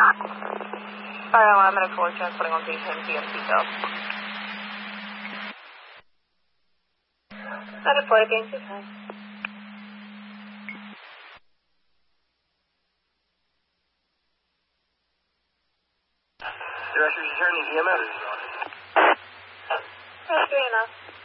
Alright, I'm at a 4, transporting on page 10 PM seatbelt. At a 4, against the time. Director's attorney, EMS. That's good enough.